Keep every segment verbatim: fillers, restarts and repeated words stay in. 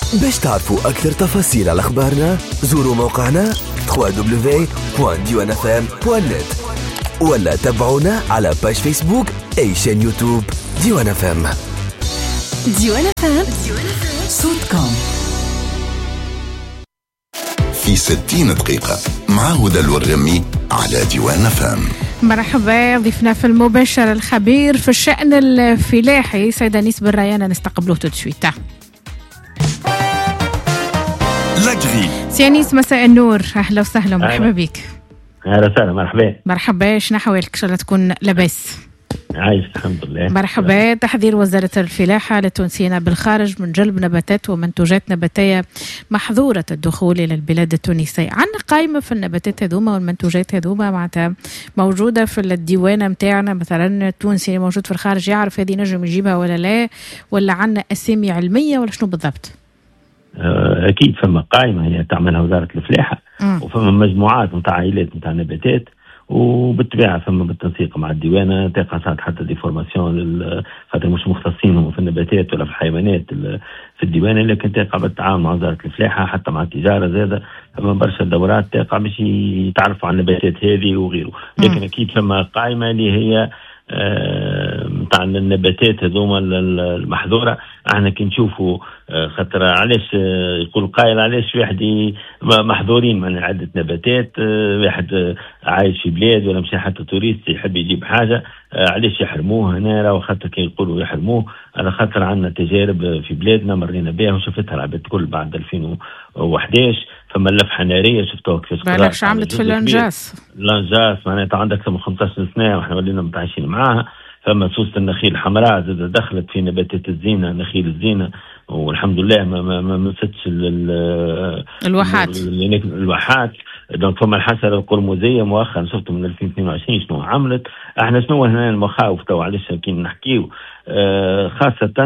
باش تعرفوا أكثر تفاصيل على أخبارنا زوروا موقعنا دبليو دبليو دبليو دوت ديوان اف ام دوت نت ولا تابعونا على باج فيسبوك أي شان يوتيوب ديوان اف ام. ديوان اف ام صوتكم في ستين دقيقة مع هدى الورمي على ديوان اف ام. مرحبا، ضيفنا في المباشر الخبير في الشأن الفلاحي سيد أنيس بن ريان، نستقبله تدشويت. لجري سي أنيس، مساء النور، أهلا وسهلا ومرحبا بك. أهلا وسهلا، مرحبا مرحبا، شنو حوالك؟ إن شاء الله تكون لاباس. عايش الحمد لله. مرحبا. تحذير وزارة الفلاحة للتونسيين بالخارج من جلب نباتات ومنتوجات نباتية محظورة الدخول إلى البلاد التونسية. عندنا قائمة في النباتات هذوما والمنتوجات هذوما معناتها موجودة في الديوانة متاعنا، مثلا التونسي موجود في الخارج يعرف هذه نجم يجيبها ولا لا، ولا عندنا أسامي علمية ولا شنو بالضبط؟ أكيد فما قائمة هي تعملها وزارة الفلاحة، وفما مجموعات متاع عائلات متاع نباتات، وبالطبيعة فما بالتنسيق مع الديوانة تلقى ساعات حتى دي فورماسيون خاطر مش مختصين هم في النباتات ولا في الحيوانات في الديوانة، لكن تلقى بالتعاون مع وزارة الفلاحة حتى مع التجارة زادة فما برشا دورات تلقى باش يتعرفوا على النباتات هذه وغيره. لكن أكيد فما قائمة اللي هي متاع النباتات هذوما المحظورة. احنا كي نشوفوا خاطر علاش يقول قائل علاش واحد محظورين من عدة نباتات، واحد عايش في بلاد ولا مشي حتى توريست يحب يجيب حاجة علاش يحرموه هنا، راهو خاطر كي يقولوا يحرموه على خاطر عندنا تجارب في بلادنا مرينا بها وشفتها العباد كل بعد ألفين وإحدى عشر. فما اللفحة نارية شفتوها كيفاش بالك عملت في الانجاس الانجاس معناتها عندك أكثر من خمسة عشر سنة واحنا ولينا متعايشين معاها. فما سوسة النخيل الحمراء زاد دخلت في نباتات الزينة، نخيل الزينة، والحمد لله ما ما ما مستش الواحات الواحات. دونك فما الحسنة القرمزية مؤخرا شفته من ألفين واثنين وعشرين شنو عملت. احنا شنو هنا المخاوف تو علاش كي نحكيو آه خاصة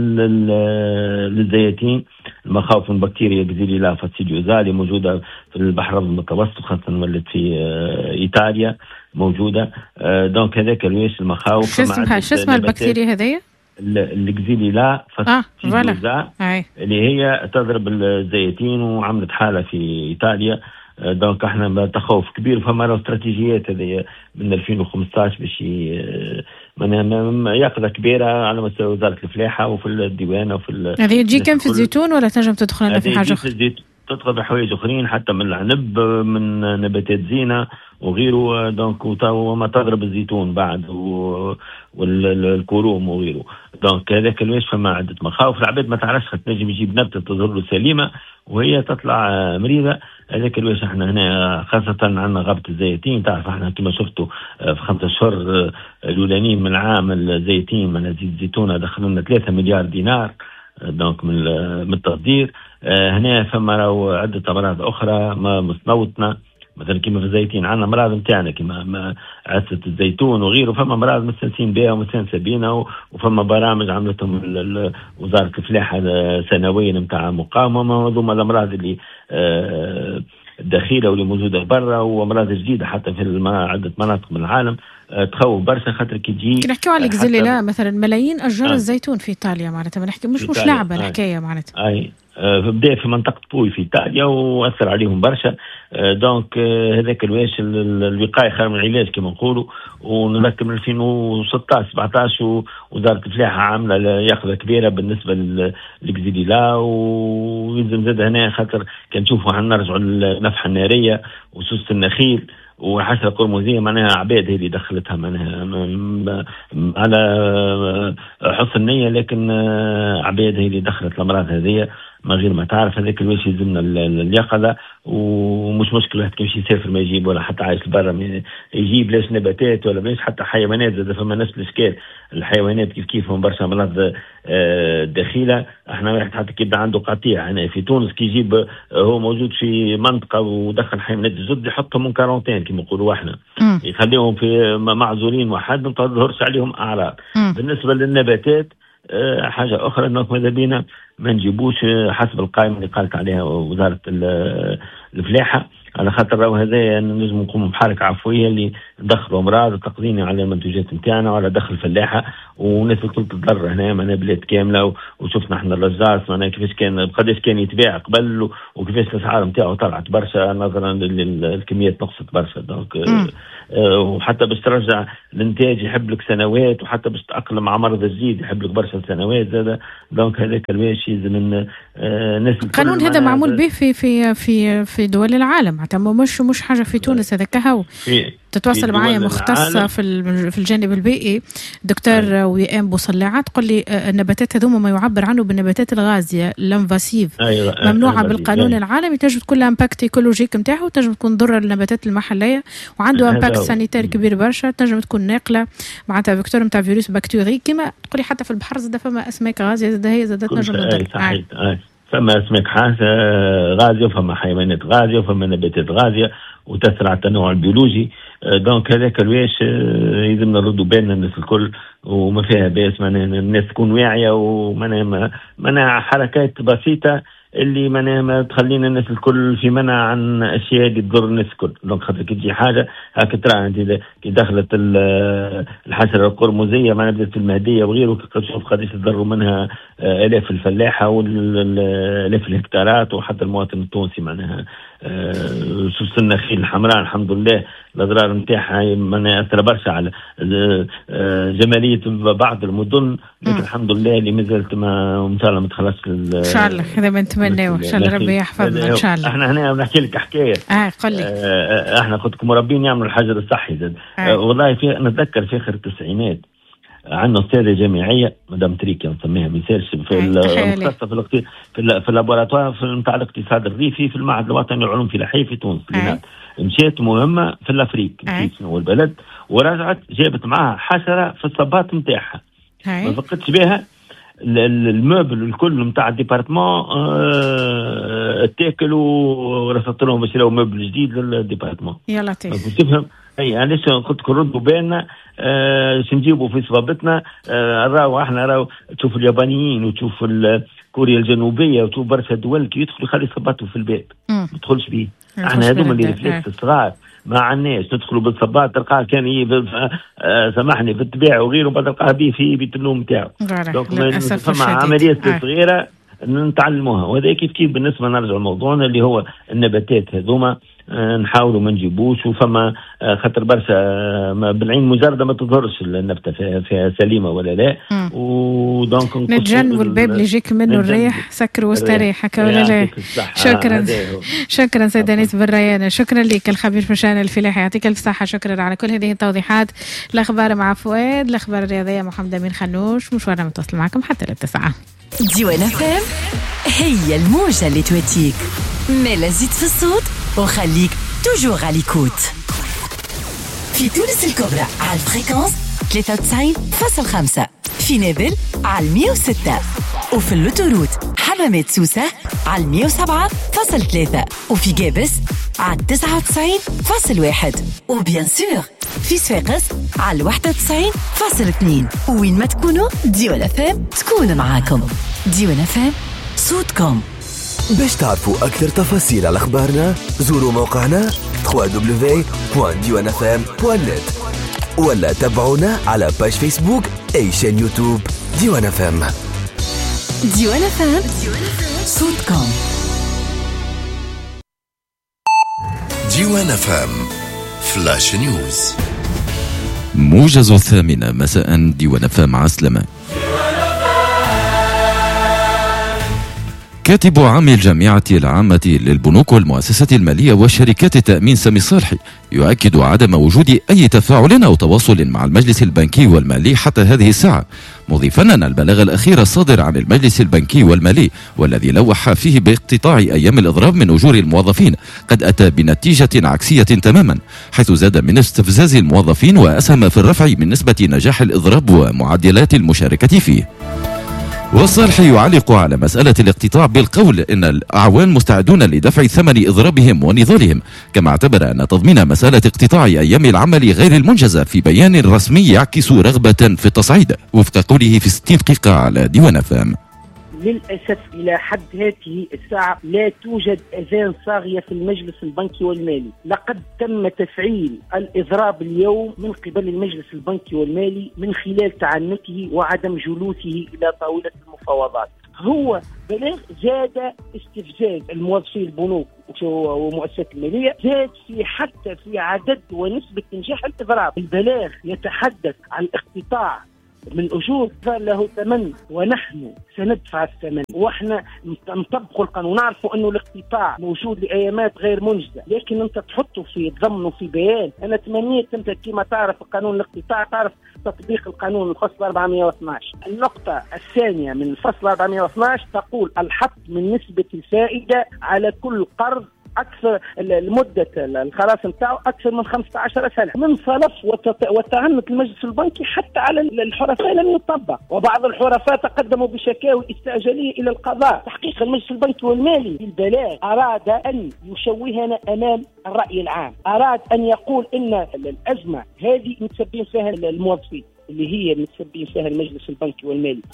للزيتين، المخاوف من بكتيريا بزيليلا فاسيديوزالي موجودة في البحر المتوسط، خاصة ولت في آه إيطاليا موجودة. آه دونك هذاك الويش المخاوف. شو اسمها شو اسمها البكتيريا هذية؟ الجزيليلا فاسيديوزا آه. اللي هي تضرب الزيتين وعملت حالة في إيطاليا. دونك احنا تخوف كبير. فما استراتيجيات هذه من ألفين وخمسة عشر باش من يقظة كبيرة على مستوى وزارة الفلاحة وفي الديوانة وفي هذه تجي كم في الزيتون ولا تنجم تدخل لنا في حاجة أخرى؟ تدخل بحوايج أخرين حتى من العنب من نباتات زينة وغيره. دونك وما تضرب الزيتون بعد والكروم وغيره. دونك هذاك الواش فما عدة مخاوف. العباد ما تعرفش تنجم يجيب نبتة تظهر له سليمة وهي تطلع مريضة. هذاك الواش احنا هنا خاصة عندنا غابة الزيتين، تعرف احنا كما شفتوا في خمسة اشهر الاولانيين من العام الزيتين من زيت الزيتونة دخلوا لنا ثلاثة مليار دينار دونك من من التصدير. هنا فما راهو عدة أمراض أخرى ما مصنوتنا، مثلا كما في الزيتين عندنا أمراض متاعنا كما عسة الزيتون وغيره، فما أمراض مستنسين بها ومستنسة بينا، وفما برامج عملتهم وزارة الفلاحة سنويا متاع مقاومة هذوما الأمراض اللي الدخيلة واللي موجودة برا، وأمراض جديدة حتى في عدة مناطق من العالم تخوف برشا. خاطر كي تجي كي نحكيو على الجزيلة مثلا ملايين أشجار آه. الزيتون في إيطاليا معناتها ما نحكي مش مش لعبة الحكاية معناتها. أي بدأ في منطقة بوي في إيطاليا وأثر عليهم برشا. دونك هذاك الواش الوقاية خير من العلاج كما نقولوا. ونذكر من ألفين وستة عشر سبعة عشر وزارة الفلاحة عاملة يقظة كبيرة بالنسبة للجزيلة، ويلزم زاد هنا خاطر كان نشوفوا هنرجعوا النفحة النارية وسوسة النخيل وحشرة قرمزية معناها عباد هي اللي دخلتها معناها على حسن نية، لكن عباد هي اللي دخلت الأمراض هذه ما غير ما تعرف. هذاك الوش يلزمنا اليقظة، ومش مشكلة واحد كيمشي يسافر ما يجيب ولا حتى عايش برا يجيب لاش نباتات ولا بلاش حتى حيوانات زاد فما نفس الاشكال. الحيوانات كيف كيف هم برشا امراض دخيلة. احنا واحد حتى كيبدا عنده قطيع هنا في تونس كي يجيب هو موجود في منطقة ودخل حيوانات جدد يحطهم من كارونتين كما نقولوا احنا، يخليهم في معزولين واحد ما تظهرش عليهم اعراض. بالنسبة للنباتات حاجة أخرى أنه ماذا بينا ما نجيبوش حسب القائمة اللي قالت عليها وزارة الفلاحة على خاطر راهو هذا نجم نقوم بحركه عفويه اللي ندخلوا امراض وتقضيني على المنتوجات نتاعنا وعلى دخل فلاحه والناس الكل تضر هنا معناها بلاد كامله. وشفنا احنا الرجاج معناها كيفاش كان قداش كان يتباع قبل وكيفاش الاسعار نتاعو طلعت برشا نظرا للكميات نقصت برشا. دونك أه وحتى باش ترجع الانتاج يحب لك سنوات وحتى باش تاقلم مع مرض جديد يحب لك برشا سنوات زاد. دونك هذاك الواش من أه ناس القانون هذا معمول به في في في في دول العالم حتى مش مش حاجه في تونس. هذاك هو تتواصل معايا مختصه في في الجانب البيئي دكتور وئام بوصلاعه تقول لي النباتات هذوما ما يعبر عنه بالنباتات الغازيه الانفاسيف ممنوعه بالقانون العالمي. تنجم تكون لها امباكت ايكولوجيك نتاعو تنجم تكون ضرر للنباتات المحليه وعنده امباكت سانيتير كبير برشا. تنجم تكون ناقله معناتها فيكتور نتاع فيروس بكتيري كما تقولي حتى في البحر زاد فما اسماك غازيه زاد هي زاد تنجم تضر. صحيح فما اسماك غازيه وفما حيوانات غازيه وفما نباتات غازيه وتأثر على التنوع البيولوجي. دونك هذاك الواش يلزمنا نردوا بالنا الناس الكل وما فيها باس معناها الناس تكون واعيه ومعناها معناها حركات بسيطه اللي معناها ما تخلينا الناس الكل في منع عن اشياء اللي تضر الناس الكل. دونك خاطر كي تجي حاجه هاك ترى انت كي دخلت الحشره القرمزيه معناها بدات في المهديه وغيره تشوف قداش تضروا منها الاف الفلاحه والالاف الهكتارات وحتى المواطن التونسي معناها سوس النخيل الحمراء الحمد لله الاضرار نتاعها معناها اثر برشا على جماليه بعض المدن لكن الحمد لله اللي مازالت ما ان شاء الله ما تخلصش ان شاء الله. هذا بنتمناه ان شاء الله ربي يحفظنا ان شاء الله. احنا هنا بنحكي لك حكايه اه قل لي اه احنا كنت مربين يعملوا الحجر الصحي زاد آه. والله في نتذكر في اخر التسعينات عندنا استاذه جامعيه مدام تريكا نسميها مثال في المختصه في الاقتصاد في, في اللابوراتوار في نتاع الاقتصاد الريفي في المعهد الوطني للعلوم الفلاحيه في تونس. مشيت مهمه في الافريق في شنو البلد ورجعت جابت معها حشره في الصباط نتاعها ما فقدتش بها الموبل الكل نتاع الديبارتمون اه تاكلوا ورصدت لهم باش يلاقوا موبل جديد للديبارتمون. يا لطيف تفهم اي علاش كنت كردوا بالنا آه نجيبوا في صبابتنا آه راهو احنا راهو تشوف اليابانيين وتشوف كوريا الجنوبيه وتشوف برشا دول كي يدخلوا يخلي صباته في الباب ما تدخلش به. احنا هذوما اللي ريفلكس الصغار ما عندناش ندخلوا بالصباط تلقاه كان آه سامحني في الطبيعه وغيره بعد تلقاه به في بيت النوم نتاعو. دونك فما عمليات آه. صغيره نتعلموها وهذا كيف كيف بالنسبه نرجع لموضوعنا اللي هو النباتات هذوما نحاولوا ما نجيبوش وفما خاطر برشا بالعين مجرده ما تظهرش النبته فيها, فيها سليمه ولا لا. ودونك نتجنبوا الباب اللي يجيك منه الريح سكر واستريح هكا ولا لا. شكرا شكرا سيد انيس بالريانه. شكرا لك الخبير في الشان الفلاحي يعطيك الف صحه. شكرا على كل هذه التوضيحات. الاخبار مع فؤاد الاخبار الرياضيه محمد امين خنوش مشوارنا متصل معكم حتى للتسعه. ديوان فام هي الموجة اللي تواتيك مالا زيد في الصوت وخليك توجور على ليكوت. في تونس الكبرى على الفريكونس ثلاثة وتسعين فاصلة خمسة، في نابل على مية وستة، وفي اللوتوروت حمامات سوسة على مية وسبعة فاصلة ثلاثة، وفي جابس على تسعة وتسعين فاصلة واحد، وبيان سور في صفاقس على واحد وتسعين فاصلة اثنين. وين ما تكونوا ديوان فام تكون معاكم. ديوان فام صوتكم. باش تعرفوا أكثر تفاصيل على أخبارنا زوروا موقعنا دبليو دبليو دبليو دوت ديوان اف ام دوت نت ولا تابعونا على باج فيسبوك أي شان يوتيوب ديوان اف ام. ديوان اف ام صوتكم. ديوان اف ام فلاش نيوز. موجز الثامنة مساء ديوان اف ام عسلمة. كاتب عام الجامعة العامة للبنوك والمؤسسات المالية وشركات التأمين سامي صالحي يؤكد عدم وجود أي تفاعل أو تواصل مع المجلس البنكي والمالي حتى هذه الساعة، مضيفا أن البلاغ الأخير الصادر عن المجلس البنكي والمالي والذي لوح فيه باقتطاع أيام الإضراب من أجور الموظفين قد أتى بنتيجة عكسية تماما، حيث زاد من استفزاز الموظفين وأسهم في الرفع من نسبة نجاح الإضراب ومعدلات المشاركة فيه. والصالحي يعلق على مسألة الاقتطاع بالقول إن الأعوان مستعدون لدفع ثمن إضرابهم ونضالهم، كما اعتبر أن تضمين مسألة اقتطاع أيام العمل غير المنجزة في بيان رسمي يعكس رغبة في التصعيد، وفق قوله في ستين دقيقة على ديوان فام. للأسف إلى حد هذه الساعة لا توجد أذان صاغية في المجلس البنكي والمالي. لقد تم تفعيل الإضراب اليوم من قبل المجلس البنكي والمالي من خلال تعنته وعدم جلوسه إلى طاولة المفاوضات. هو بلاغ زاد استفزاز الموظفين البنوك ومؤسسات المالية، زاد في حتى في عدد ونسبة نجاح الإضراب. البلاغ يتحدث عن اقتطاع من أجور له ثمن ونحن سندفع الثمن، واحنا نطبق القانون. نعرفوا انه الاقتطاع موجود لايامات غير منجزه، لكن انت تحطه في ضمنه في بيان. انا تمنيت انت كما تعرف قانون الاقتطاع تعرف تطبيق القانون الفصل أربعمائة واثني عشر. النقطه الثانيه من الفصل أربعمائة واثني عشر تقول الحط من نسبه الفائده على كل قرض أكثر المدة الخلاص نتاعو أكثر من خمسة عشر سنة. من صلف وتعنت المجلس البنكي حتى على الحرفاء لم يطبق، وبعض الحرفاء تقدموا بشكاوي استعجالية إلى القضاء. تحقيق المجلس البنكي والمالي بالبلاغ أراد أن يشوهنا أمام الرأي العام، أراد أن يقول إن الأزمة هذه متسبين فيها الموظفين اللي هي متسبين فيها المجلس البنكي والمالي.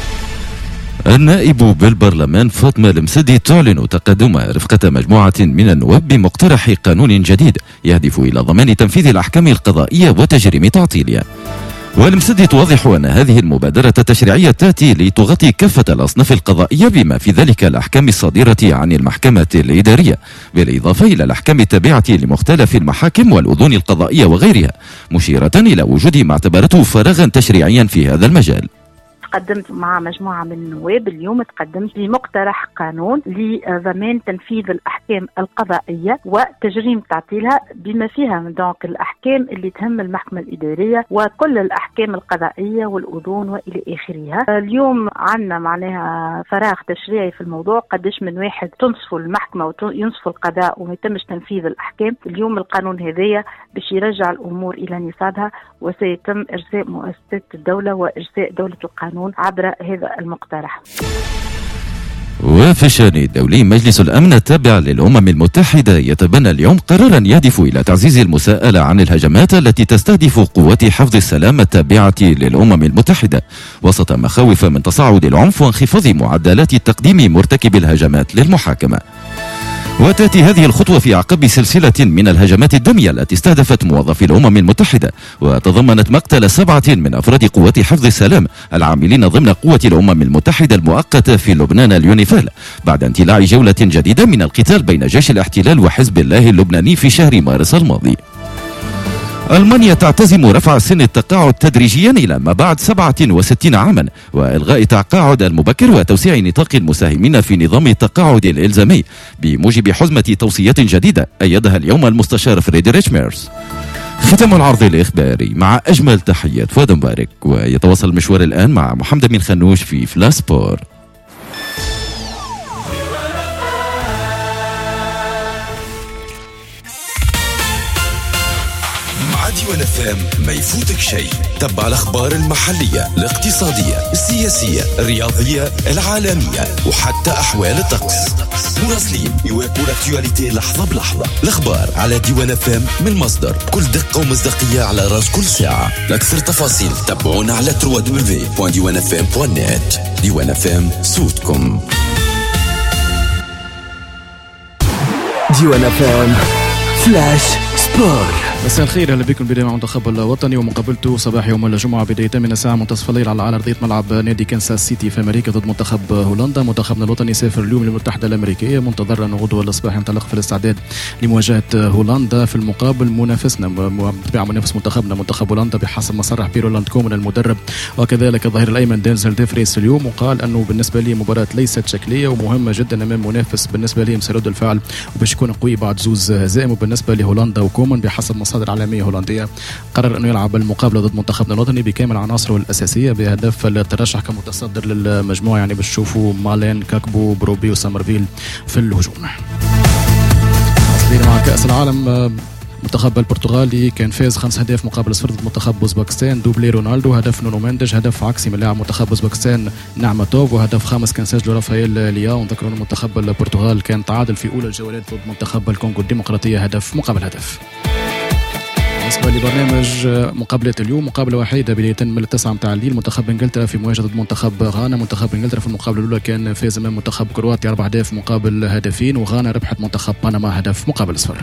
النائب بالبرلمان فاطمة المسدي تعلن تقدمها رفقة مجموعة من النواب بمقترح قانون جديد يهدف إلى ضمان تنفيذ الأحكام القضائية وتجريم تعطيلها. والمسدي توضح أن هذه المبادرة التشريعية تأتي لتغطي كافة الأصناف القضائية بما في ذلك الأحكام الصادرة عن المحكمة الإدارية، بالإضافة إلى الأحكام التابعة لمختلف المحاكم والأذون القضائية وغيرها، مشيرة إلى وجود ما اعتبرته فراغا تشريعيا في هذا المجال. تقدمت مع مجموعة من النواب اليوم تقدمت بمقترح قانون لضمان تنفيذ الأحكام القضائية وتجريم تعطيلها، بما فيها من دونك الأحكام اللي تهم المحكمة الإدارية وكل الأحكام القضائية والأذون وإلى آخرها. اليوم عندنا معناها فراغ تشريعي في الموضوع، قديش من واحد تنصف المحكمة وينصف القضاء وما يتمش تنفيذ الأحكام. اليوم القانون هذايا باش يرجع الأمور إلى نصابها، وسيتم إرساء مؤسسات الدولة وإرساء دولة القانون عبر هذا المقترح. وفي الشأن الدولي، مجلس الأمن التابع للأمم المتحدة يتبنى اليوم قرارا يهدف إلى تعزيز المساءلة عن الهجمات التي تستهدف قوات حفظ السلام التابعة للأمم المتحدة، وسط مخاوف من تصاعد العنف وانخفاض معدلات تقديم مرتكبي الهجمات للمحاكمة. وتأتي هذه الخطوة في أعقاب سلسلة من الهجمات الدمية التي استهدفت موظفي الأمم المتحدة، وتضمنت مقتل سبعة من أفراد قوات حفظ السلام العاملين ضمن قوة الأمم المتحدة المؤقتة في لبنان اليونيفال، بعد انطلاع جولة جديدة من القتال بين جيش الاحتلال وحزب الله اللبناني في شهر مارس الماضي. ألمانيا تعتزم رفع سن التقاعد تدريجيا إلى ما بعد سبعة وستين عاما، وإلغاء التقاعد المبكر وتوسيع نطاق المساهمين في نظام التقاعد الإلزامي بموجب حزمة توصيات جديدة أيدها اليوم المستشار فريدريش ميرز. ختام العرض الإخباري مع أجمل تحيات فؤاد مبارك، ويتواصل المشوار الآن مع محمد بن خنوش في فلاسبور. ديوان اف ام ما يفوتك شيء. تبع الاخبار المحليه، الاقتصاديه، السياسيه، الرياضيه، العالميه، وحتى احوال الطقس. مراسلين يواكبوا الاكتواليتي لحظه بلحظه. الاخبار على ديوان اف ام من مصدر بكل دقه ومصداقيه على راس كل ساعه. لاكثر تفاصيل تابعونا على دبليو دبليو دبليو دوت ديوان اف ام دوت نت. ديوان اف ام، صوتكم. ديوان اف ام فلاش سبور. مساء الخير، اهلا بكم. بدايه مع المنتخب الوطني ومقابلته صباح يوم الجمعه بدايه من الساعه منتصف الليل على ارضيه ملعب نادي كنساس سيتي في امريكا ضد منتخب هولندا. منتخبنا الوطني سافر اليوم للمتحده الامريكيه منتظر ان غدوه الصباح ينطلق في الاستعداد لمواجهه هولندا. في المقابل منافسنا متابع منافس منتخبنا منتخب هولندا بحسب ما صرح بيرولاند كومان المدرب وكذلك الظهير الايمن دينزل ديفريس اليوم، وقال انه بالنسبه لي مباراه ليست شكليه ومهمه جدا امام منافس بالنسبه لي مسرد الفعل وباش يكون قوي بعد زوز هزائم. وبالنسبه لهولندا وكومان بحسب مصادر عالميه هولنديه قرر انه يلعب المقابله ضد منتخبنا الوطني بكامل عناصره الاساسيه بهدف الترشح كمتصدر للمجموعه. يعني بتشوفوا مالين، كاكبو، بروبي وسامرفيل في الهجوم. مع كاس العالم منتخب البرتغالي كان فاز خمس اهداف مقابل صفر ضد منتخب اوزبكستان. دوبلي رونالدو، هدف نونو مندج، هدف عكسي من لاعب منتخب اوزبكستان نعمتوف، وهدف خامس كان سجله رافائيل لياو. نذكر ان منتخب البرتغال كان تعادل في اولى الجولات ضد منتخب الكونغو الديمقراطيه هدف مقابل هدف. بالنسبة لبرنامج مقابلات اليوم، مقابلة وحيدة بداية من التسعة متاع الليل، منتخب انجلترا في مواجهة ضد منتخب غانا. منتخب انجلترا في المقابلة الأولى كان فاز أمام منتخب كرواتيا أربع أهداف مقابل هدفين، وغانا ربحت منتخب بنما هدف مقابل صفر.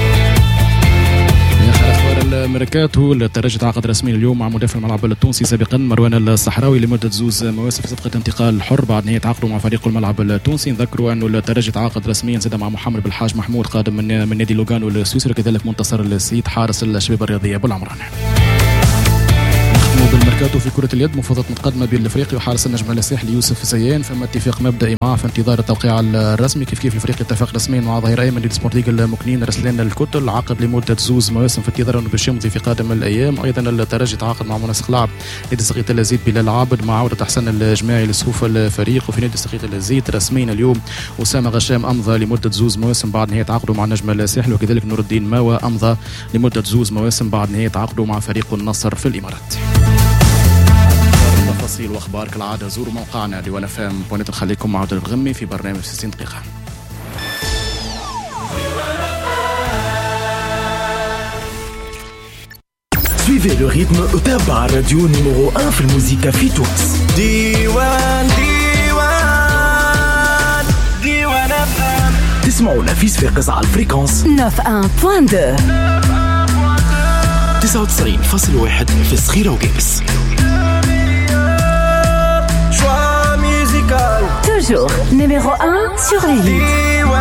الميركاتو الترجي تعاقد رسميا اليوم مع مدافع الملعب التونسي سابقا مروان الصحراوي لمده زوز مواسم في صفقه انتقال حر بعد نهايه عقده مع فريق الملعب التونسي. نذكروا انه الترجي تعاقد رسميا زاد مع محمد بالحاج محمود قادم من من نادي لوغانو السويسري، كذلك منتصر السيد حارس الشباب الرياضيه بالعمران. بالميركاتو في كرة اليد مفاوضات متقدمة بين الافريقي وحارس النجم الساحلي يوسف زيان، فما اتفاق مبدئي معه في انتظار التوقيع الرسمي. كيف كيف الافريقي اتفق رسميا مع ظهير ايمن نادي سبورتيغ المكنين رسلان الكتل، عقد لمدة زوز مواسم في انتظار انه باش يمضي في قادم الايام. ايضا الترجي تعاقد مع منسق لاعب نادي سقيط الزيت بلال عابد مع عودة حسن الجماعي لصفوف الفريق. وفي نادي سقيط الزيت رسميا اليوم اسامة غشام امضى لمدة زوز مواسم بعد نهاية عقده مع النجم الساحلي، وكذلك نور الدين ماوى امضى لمدة زوز مواسم بعد نهاية عقده مع فريق النصر في الامارات. تفاصيل واخبار كالعاده زوروا موقعنا ديوان اف ام بوينت. نخليكم مع عبد الغمي في برنامج ستين دقيقه. Suivez le rythme وتابع الراديو نيميرو واحد في الموسيقى في تونس. ديوان ديوان ديوان اف ام. تسمعونا في صفاقس على الفريكونس تسعة وتسعين فاصلة اثنين تسعة وتسعين فاصلة واحد في الصغيرة وقابس. Toujours numéro un sur les hits.